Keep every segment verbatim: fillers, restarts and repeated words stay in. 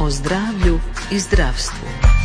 O zdravlju i zdravstvu.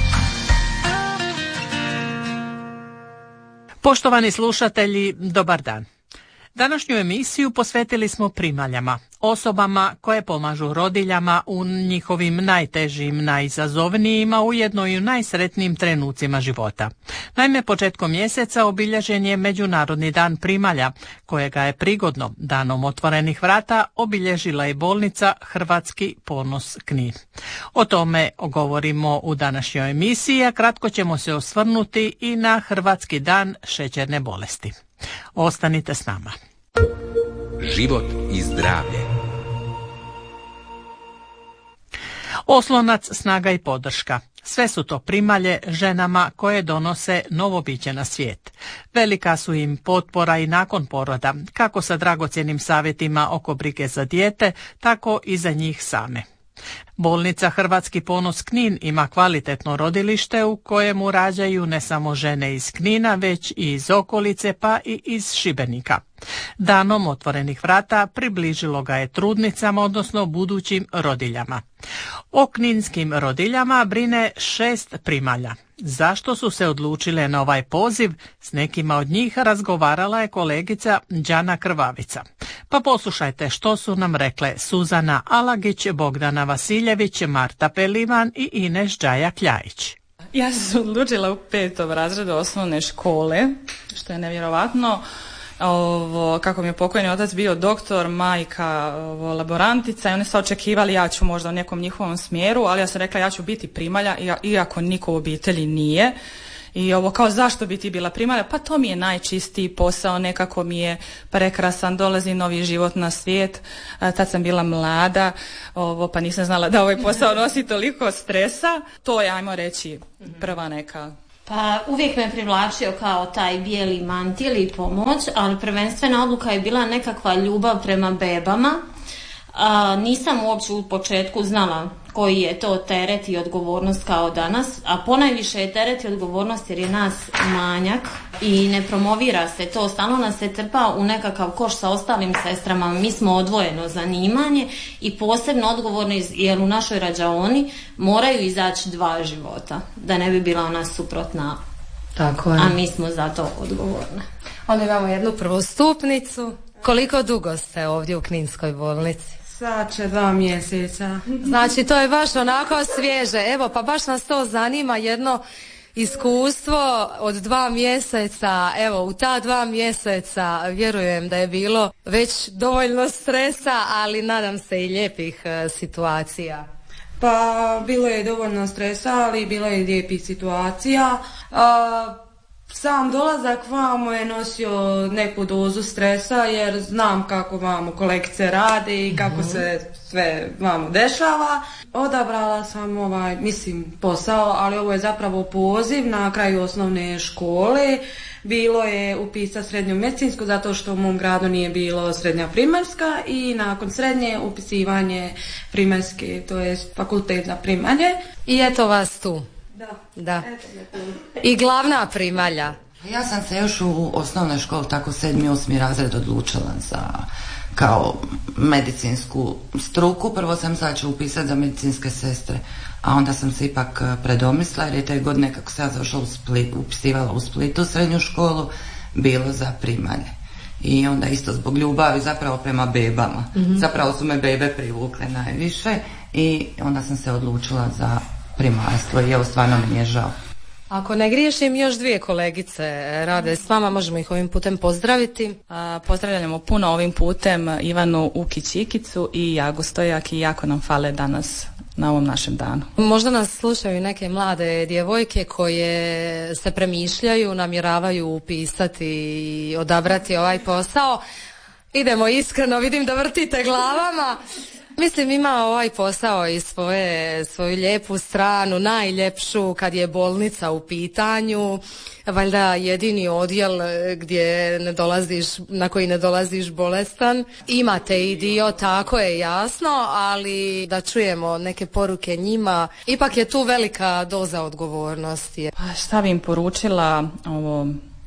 Poštovani slušatelji, dobar dan. Današnju emisiju posvetili smo primaljama, osobama koje pomažu rodiljama u njihovim najtežim, najizazovnijim, a ujedno i u najsretnijim trenucima života. Naime, početkom mjeseca obilježen je Međunarodni dan primalja, kojega je prigodno Danom otvorenih vrata obilježila i bolnica Hrvatski ponos Knin. O tome govorimo u današnjoj emisiji, a kratko ćemo se osvrnuti i na Hrvatski dan šećerne bolesti. Ostanite s nama. Život i zdravlje. Oslonac, snaga i podrška. Sve su to primalje ženama koje donose novo biće na svijet. Velika su im potpora i nakon poroda, kako sa dragocjenim savjetima oko brige za dijete, tako i za njih same. Bolnica Hrvatski ponos Knin ima kvalitetno rodilište u kojemu rađaju ne samo žene iz Knina, već i iz okolice pa i iz Šibenika. Danom otvorenih vrata približilo ga je trudnicama, odnosno budućim rodiljama. O kninskim rodiljama brine šest primalja. Zašto su se odlučile na ovaj poziv? S nekima od njih razgovarala je kolegica Đana Krvavica. Pa poslušajte što su nam rekle Suzana Alagić, Bogdana Vasiljević, Marta Pelivan i Ines Đaja-Kljajić. Ja sam se odlučila u petom razredu osnovne škole, što je nevjerovatno. Ovo, kako mi je pokojni otac bio doktor, majka ovo, laborantica i oni su očekivali ja ću možda u nekom njihovom smjeru, ali ja sam rekla ja ću biti primalja, iako niko u obitelji nije. I ovo kao zašto bi ti bila primalja? Pa to mi je najčistiji posao, nekako mi je prekrasan, dolazi novi život na svijet. A, tad sam bila mlada, ovo, pa nisam znala da ovaj posao nosi toliko stresa. To je, ajmo reći, prva neka... Pa uvijek me privlačio kao taj bijeli mantil i pomoć, ali prvenstvena odluka je bila nekakva ljubav prema bebama. A, nisam uopće u početku znala koji je to teret i odgovornost kao danas, a ponajviše je teret i odgovornost jer je nas manjak i ne promovira se to, stalno nas se trpa u nekakav koš sa ostalim sestrama. Mi smo odvojeno zanimanje i posebno odgovorni jer u našoj rađaoni moraju izaći dva života, da ne bi bila ona suprotna. Tako je. A mi smo za to odgovorne. Onda imamo jednu prvostupnicu. Koliko dugo ste ovdje u Kninskoj bolnici? Sad će dva mjeseca. Znači to je baš onako svježe. Evo pa baš nas to zanima, jedno iskustvo od dva mjeseca. Evo u ta dva mjeseca vjerujem da je bilo već dovoljno stresa, ali nadam se i lijepih uh, situacija. Pa bilo je dovoljno stresa, ali bilo je lijepih situacija. Uh, Sam dolazak vamo je nosio neku dozu stresa jer znam kako vamo kolegice rade i kako se sve vamo dešava. Odabrala sam ovaj, mislim, posao, ali ovo je zapravo poziv na kraju osnovne škole. Bilo je upisati srednju medicinsku zato što u mom gradu nije bilo srednja primaljska i nakon srednje upisivanje primaljske, to je fakultet za primalje. I eto vas tu. Da. Da. I glavna primalja. Ja sam se još u osnovnoj školi, tako sedmi, osmi razred odlučila za kao medicinsku struku. Prvo sam sad ću upisati za medicinske sestre, a onda sam se ipak predomisla jer je te godine kako se ja zašla u Split, upisivala u Splitu srednju školu, bilo za primalje. I onda isto zbog ljubavi zapravo prema bebama. Mm-hmm. Zapravo su me bebe privukle najviše i onda sam se odlučila za primaljstvo i evo stvarno mi je žao. Ako ne griješim, još dvije kolegice rade s vama, možemo ih ovim putem pozdraviti. A, pozdravljamo puno ovim putem Ivanu Ukić-Ikicu i Jagu Stojak i jako nam fale danas na ovom našem danu. Možda nas slušaju neke mlade djevojke koje se premišljaju, namjeravaju upisati i odabrati ovaj posao. Idemo iskreno, vidim da vrtite glavama. Mislim ima ovaj posao i svoje, svoju lijepu stranu, najljepšu kad je bolnica u pitanju, valjda jedini odjel gdje ne dolaziš, na koji ne dolaziš bolestan. Imate i dio, tako je jasno, ali da čujemo neke poruke njima, ipak je tu velika doza odgovornosti. Pa šta bi im poručila ovo...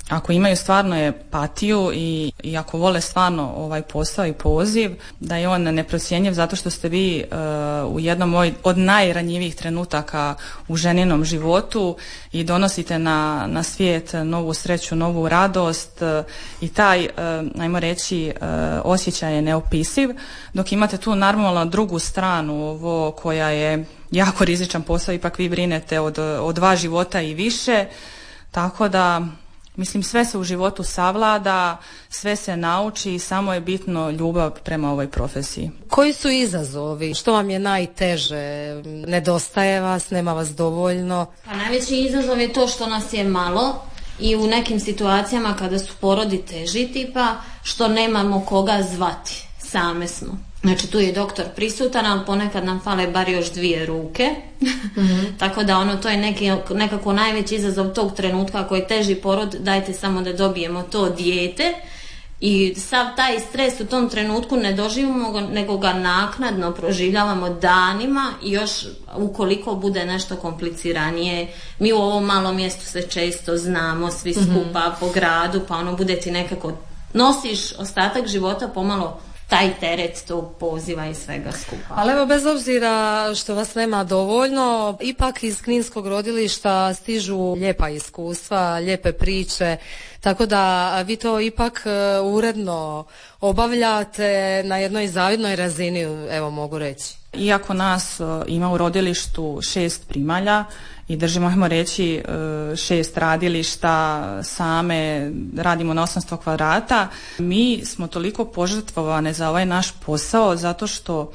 ako imaju stvarno empatiju i, i ako vole stvarno ovaj posao i poziv, da je on neprocjenjiv zato što ste vi uh, u jednom od najranjivijih trenutaka u ženinom životu i donosite na, na svijet novu sreću, novu radost uh, i taj, uh, ajmo reći, uh, osjećaj je neopisiv, dok imate tu normalno drugu stranu, ovo koja je jako rizičan posao, ipak vi brinete od, od dva života i više, tako da mislim, sve se u životu savlada, sve se nauči i samo je bitno ljubav prema ovoj profesiji. Koji su izazovi? Što vam je najteže? Nedostaje vas? Nema vas dovoljno? Pa najveći izazov je to što nas je malo i u nekim situacijama kada su porodi teži tipa, što nemamo koga zvati. Same smo. Znači tu je doktor prisutan, ali ponekad nam fale bar još dvije ruke. Mm-hmm. Tako da ono, to je neki, nekako najveći izazov tog trenutka koji je teži porod, dajte samo da dobijemo to dijete. I sav taj stres u tom trenutku ne doživimo, nego ga naknadno proživljavamo danima i još ukoliko bude nešto kompliciranije. Mi u ovom malom mjestu se često znamo, svi skupa mm-hmm. po gradu, pa ono bude ti nekako, nosiš ostatak života pomalo taj teret tog poziva i svega skupa. Ali evo, bez obzira što vas nema dovoljno, ipak iz Kninskog rodilišta stižu lijepa iskustva, lijepe priče, tako da vi to ipak uredno obavljate na jednoj zavidnoj razini, evo mogu reći. Iako nas ima u rodilištu šest primalja i držimo, ajmo reći, šest radilišta, same radimo na osamsto kvadrata, mi smo toliko požrtvovane za ovaj naš posao zato što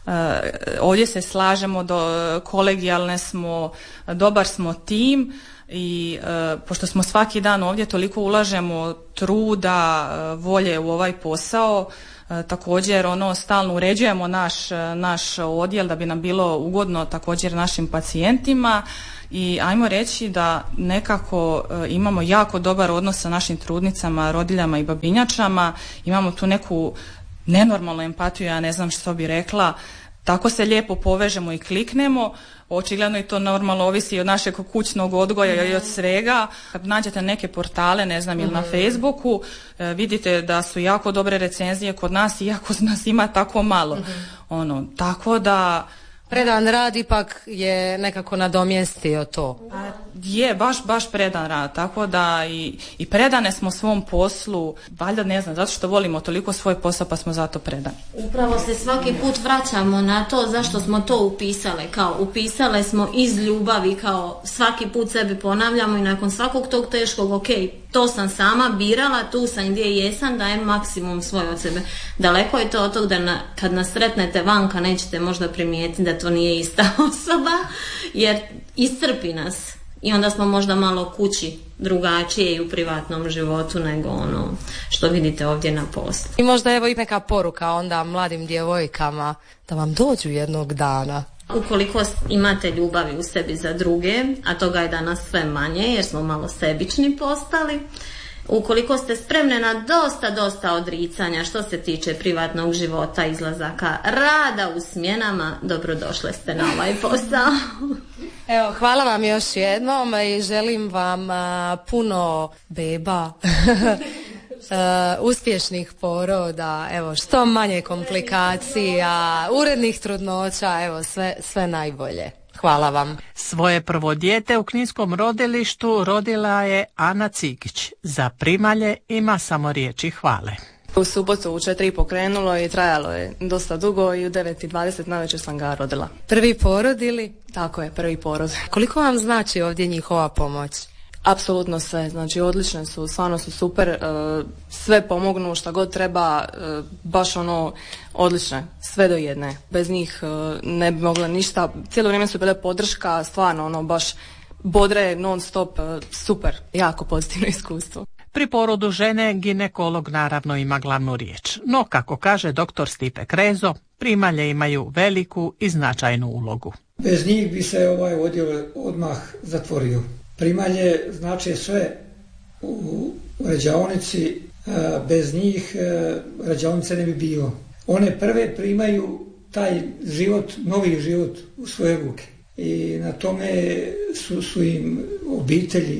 ovdje se slažemo, do, kolegijalne smo, dobar smo tim i e, pošto smo svaki dan ovdje, toliko ulažemo truda, volje u ovaj posao. E, također ono, stalno uređujemo naš, naš odjel da bi nam bilo ugodno također našim pacijentima i ajmo reći da nekako e, imamo jako dobar odnos sa našim trudnicama, rodiljama i babinjačama, imamo tu neku nenormalnu empatiju, ja ne znam što bi rekla, tako se lijepo povežemo i kliknemo. Očigledno i to normalno ovisi od našeg kućnog odgoja i od svega. Kad nađete neke portale, ne znam, ili na Facebooku, vidite da su jako dobre recenzije kod nas, iako nas ima tako malo. Ono, tako da predan rad ipak je nekako nadomjestio to. Je, baš, baš predan rad, tako da i, i predane smo svom poslu, valjda ne znam, zato što volimo toliko svoj posao pa smo zato predani. Upravo se svaki put vraćamo na to zašto smo to upisale, kao upisale smo iz ljubavi, kao svaki put sebi ponavljamo i nakon svakog tog teškog, ok, to sam sama birala, tu sam gdje jesam, dajem maksimum svoj od sebe. Daleko je to od tog da na, kad nas sretnete vanka nećete možda primijetiti da to nije ista osoba, jer iscrpi nas. I onda smo možda malo kući drugačije i u privatnom životu nego ono što vidite ovdje na poslu. I možda evo i neka poruka onda mladim djevojkama da vam dođu jednog dana. Ukoliko imate ljubavi u sebi za druge, a toga je danas sve manje jer smo malo sebični postali, ukoliko ste spremne na dosta, dosta odricanja što se tiče privatnog života, izlazaka, rada u smjenama, dobrodošle ste na ovaj posao. Evo, hvala vam još jednom i želim vam a, puno beba, a, uspješnih poroda, evo, što manje komplikacija, urednih trudnoća, evo, sve, sve najbolje. Hvala vam. Svoje prvo dijete u Kninskom rodilištu rodila je Ana Cigić. Za primalje ima samo riječi hvale. U subotu u četiri pokrenulo i trajalo je dosta dugo i u devet i dvadeset navečer sam ga rodila. Prvi porod ili? Tako je, prvi porod. Koliko vam znači ovdje njihova pomoć? Apsolutno sve, znači odlične su, stvarno su super, sve pomognu šta god treba, baš ono odlične, sve do jedne. Bez njih ne bi mogla ništa, cijelo vrijeme su bile podrška, stvarno ono baš bodre, non stop, super, jako pozitivno iskustvo. Pri porodu žene ginekolog naravno ima glavnu riječ, no kako kaže doktor Stipe Krezo, primalje imaju veliku i značajnu ulogu. Bez njih bi se ovaj odjel odmah zatvorio. Primalje znači sve u rađaonici, bez njih rađaonice ne bi bilo. One prve primaju taj život, novi život u svoje ruke i na tome su, su im obitelji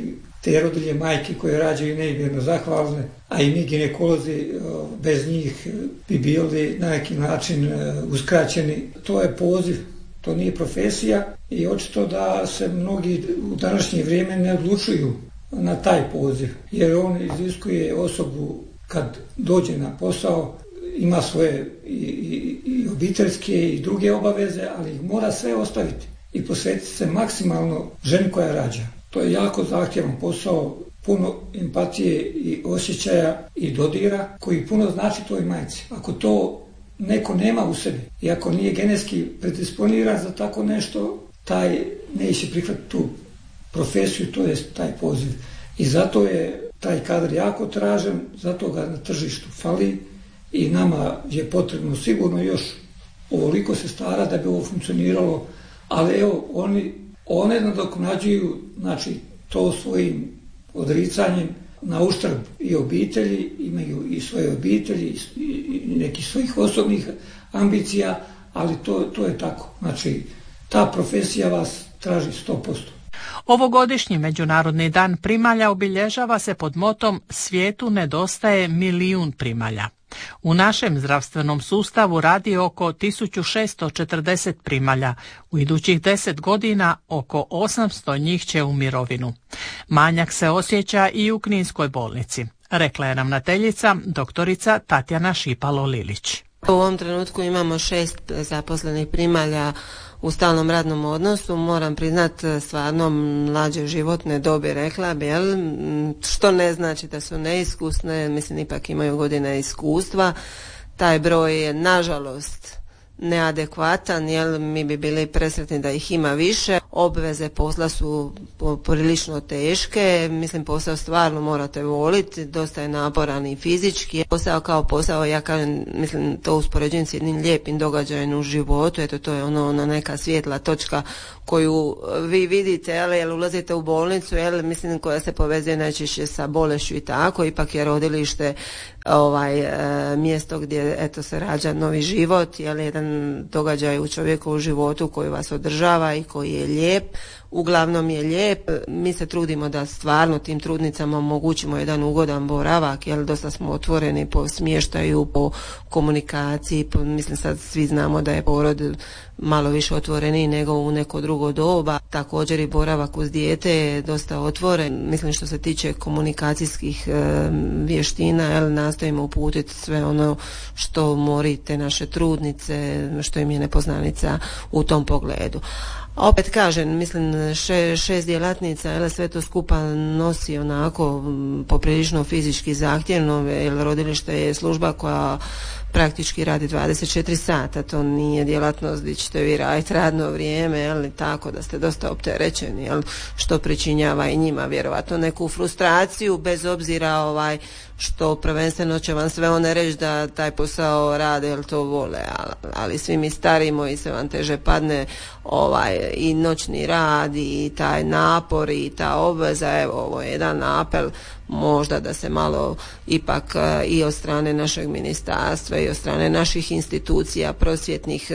te rodilje majke koje rađaju neizmjerno zahvalne, a i mi ginekolozi bez njih bi bili na neki način uskraćeni. To je poziv, to nije profesija i očito da se mnogi u današnje vrijeme ne odlučuju na taj poziv, jer on iziskuje osobu kad dođe na posao, ima svoje i, i, i obiteljske i druge obaveze, ali ih mora sve ostaviti i posvetiti se maksimalno ženi koja rađa. To je jako zahtjevan posao, puno empatije i osjećaja i dodira koji puno znači toj majci. Ako to neko nema u sebi i ako nije genetski predisponiran za tako nešto, taj neće prihvatiti tu profesiju, to je taj poziv. I zato je taj kadar jako tražen, zato ga na tržištu fali i nama je potrebno sigurno još ovoliko sestara da bi ovo funkcioniralo, ali evo, oni, one nadoknađuju, znači, to svojim odricanjem na uštrb i obitelji, imaju i svoje obitelji i, i nekih svojih osobnih ambicija, ali to, to je tako. Znači, ta profesija vas traži sto posto. Ovogodišnji Međunarodni dan primalja obilježava se pod motom "Svijetu nedostaje milijun primalja". U našem zdravstvenom sustavu radi oko tisuću šesto četrdeset primalja. U idućih deset godina oko osamsto njih će u mirovinu. Manjak se osjeća i u Kninskoj bolnici, rekla je ravnateljica doktorica Tatjana Šipalo-Lilić. U ovom trenutku imamo šest zaposlenih primalja u stalnom radnom odnosu, moram priznat stvarno mlađe životne dobi, rekla bi, jel? Što ne znači da su neiskusne, mislim ipak imaju godine iskustva. Taj broj je nažalost neadekvatan, jel, mi bi bili presretni da ih ima više. Obveze posla su prilično teške, mislim posao stvarno morate voliti, dosta je naporan i fizički. Posao kao posao, ja kažem, mislim to uspoređujem s jednim lijepim događajem u životu, eto to je ono, ona neka svjetla točka koju vi vidite, jel, jel ulazite u bolnicu, jel, mislim koja se povezuje najčešće sa bolešću i tako, ipak je rodilište ovaj e, mjesto gdje eto se rađa novi život, jel, jedan događaj u čovjekovu životu koji vas održava i koji je lijep, uglavnom je lijep. Mi se trudimo da stvarno tim trudnicama omogućimo jedan ugodan boravak, jer dosta smo otvoreni po smještaju, po komunikaciji, po, mislim sad svi znamo da je porod malo više otvoreniji nego u neko drugo doba. Također i boravak uz dijete je dosta otvoren. Mislim što se tiče komunikacijskih e, vještina, jel, nastojimo uputiti sve ono što morite naše trudnice, što im je nepoznanica u tom pogledu. A opet kažem, mislim še, šest djelatnica, jel, sve to skupa nosi onako poprilično fizički zahtjevno, jer rodilište je služba koja praktički radi dvadeset četiri sata, to nije djelatnost gdje ćete vi raditi radno vrijeme, jel, tako da ste dosta opterećeni, jel, što pričinjava i njima vjerovatno neku frustraciju, bez obzira ovaj što prvenstveno će vam sve one reći da taj posao rade jer to vole, ali svi mi starimo i se vam teže padne ovaj i noćni rad i taj napor i ta obveza. Evo, ovo je jedan apel možda da se malo ipak i od strane našeg ministarstva i od strane naših institucija prosvjetnih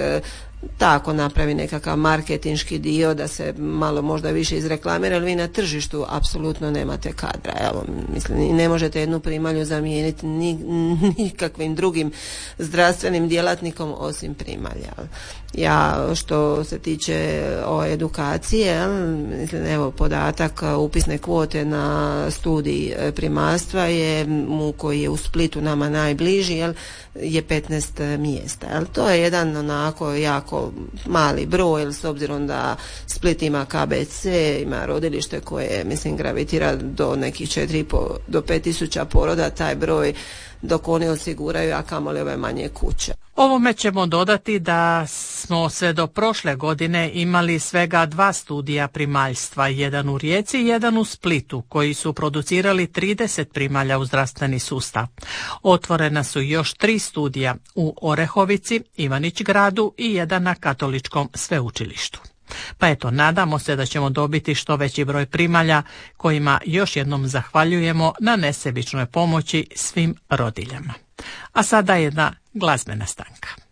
tako napravi nekakav marketinški dio da se malo možda više izreklamira, jer vi na tržištu apsolutno nemate kadra. Evo, mislim, i ne možete jednu primalju zamijeniti ni, nikakvim drugim zdravstvenim djelatnikom osim primalja. Ja, što se tiče o edukacije, mislim, evo, podatak upisne kvote na studij primaljstva je, mu koji je u Splitu nama najbliži, jel, je petnaest mjesta. Jel, to je jedan onako jako mali broj, jel, s obzirom da Split ima K B C, ima rodilište koje, mislim, gravitira do nekih četiri i pol do pet tisuća poroda, taj broj dok oni osiguraju, a kamoli ove manje kuće. Ovome ćemo dodati da smo sve do prošle godine imali svega dva studija primaljstva, jedan u Rijeci i jedan u Splitu, koji su producirali trideset primalja u zdravstveni sustav. Otvorena su još tri studija u Orehovici, Ivanić-Gradu i jedan na Katoličkom sveučilištu. Pa eto, nadamo se da ćemo dobiti što veći broj primalja kojima još jednom zahvaljujemo na nesebičnoj pomoći svim rodiljama. A sada jedna glazbena stanka.